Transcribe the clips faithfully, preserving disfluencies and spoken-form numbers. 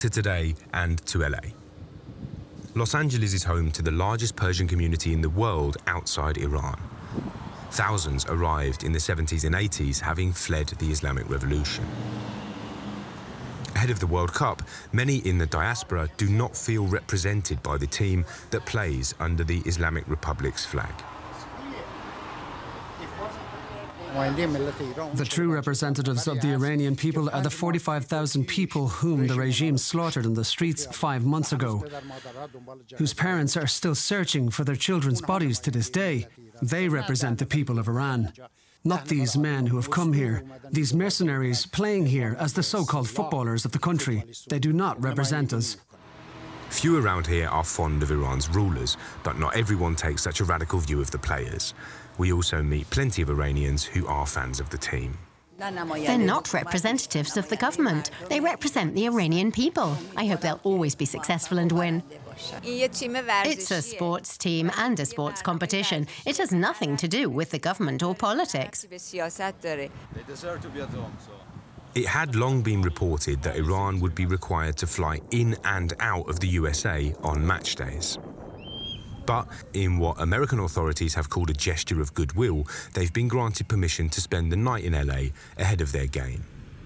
To today and to L A. Los Angeles is home to the largest Persian community in the world outside Iran. Thousands arrived in the seventies and eighties, having fled the Islamic Revolution. Ahead of the World Cup, many in the diaspora do not feel represented by the team that plays under the Islamic Republic's flag. The true representatives of the Iranian people are the forty-five thousand people whom the regime slaughtered in the streets five months ago, whose parents are still searching for their children's bodies to this day. They represent the people of Iran, not these men who have come here, these mercenaries playing here as the so-called footballers of the country. They do not represent us. Few around here are fond of Iran's rulers, but not everyone takes such a radical view of the players. We also meet plenty of Iranians who are fans of the team. They're not representatives of the government. They represent the Iranian people. I hope they'll always be successful and win. It's a sports team and a sports competition. It has nothing to do with the government or politics. It had long been reported that Iran would be required to fly in and out of the U S A on match days. But in what American authorities have called a gesture of goodwill, they've been granted permission to spend the night in L A ahead of their game.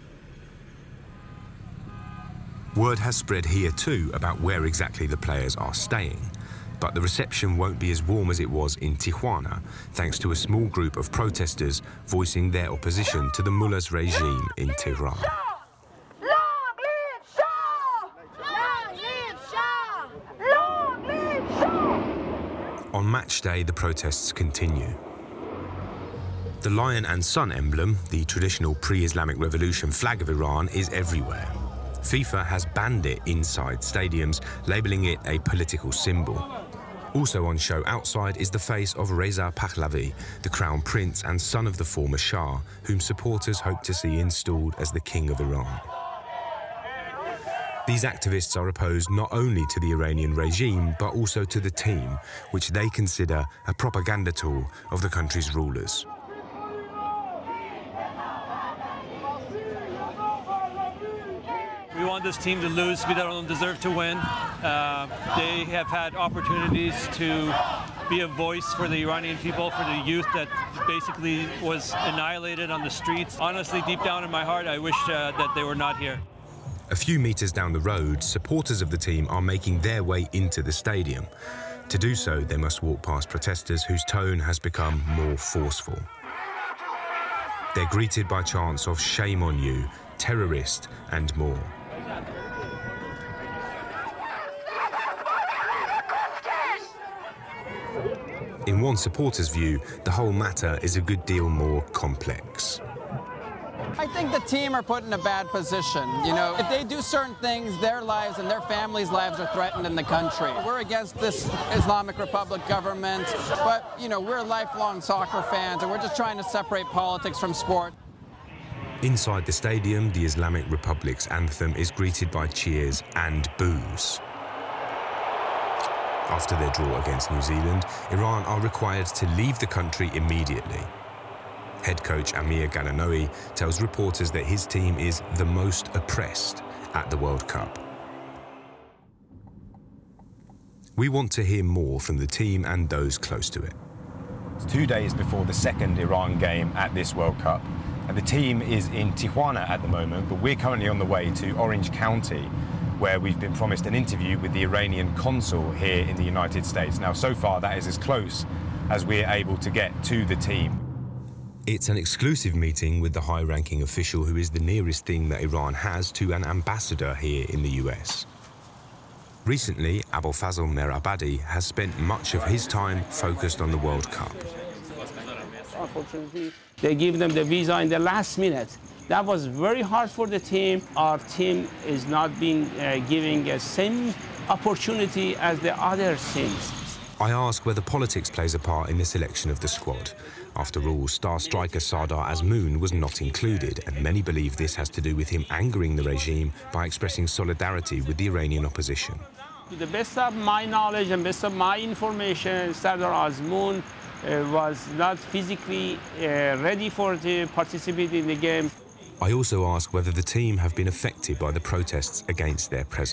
Word has spread here too about where exactly the players are staying. But the reception won't be as warm as it was in Tijuana, thanks to a small group of protesters voicing their opposition to the mullah's regime in Tehran. On match day, the protests continue. The lion and sun emblem, the traditional pre-Islamic Revolution flag of Iran, is everywhere. FIFA has banned it inside stadiums, labelling it a political symbol. Also on show outside is the face of Reza Pahlavi, the crown prince and son of the former Shah, whom supporters hope to see installed as the king of Iran. These activists are opposed not only to the Iranian regime, but also to the team, which they consider a propaganda tool of the country's rulers. We want this team to lose. We don't deserve to win. Uh, they have had opportunities to be a voice for the Iranian people, for the youth that basically was annihilated on the streets. Honestly, deep down in my heart, I wish uh, that they were not here. A few meters down the road, supporters of the team are making their way into the stadium. To do so, they must walk past protesters whose tone has become more forceful. They're greeted by chants of "Shame on you," "terrorist," and more. In one supporter's view, the whole matter is a good deal more complex. I think the team are put in a bad position. You know, if they do certain things, their lives and their families' lives are threatened in the country. We're against this Islamic Republic government, but, you know, we're lifelong soccer fans, and we're just trying to separate politics from sport. Inside the stadium, the Islamic Republic's anthem is greeted by cheers and boos. After their draw against New Zealand, Iran are required to leave the country immediately. Head coach Amir Galanoui tells reporters that his team is the most oppressed at the World Cup. We want to hear more from the team and those close to it. It's two days before the second Iran game at this World Cup, and the team is in Tijuana at the moment, but we're currently on the way to Orange County, where we've been promised an interview with the Iranian consul here in the United States. Now, so far, that is as close as we're able to get to the team. It's an exclusive meeting with the high-ranking official who is the nearest thing that Iran has to an ambassador here in the U S. Recently, Abolfazl Mehrabadi has spent much of his time focused on the World Cup. Unfortunately, they give them the visa in the last minute. That was very hard for the team. Our team is not being uh, given the same opportunity as the other teams. I ask whether politics plays a part in the selection of the squad. After all, star striker Sardar Azmoun was not included, and many believe this has to do with him angering the regime by expressing solidarity with the Iranian opposition. To the best of my knowledge and best of my information, Sardar Azmoun uh, was not physically uh, ready for to participate in the game. I also ask whether the team have been affected by the protests against their president.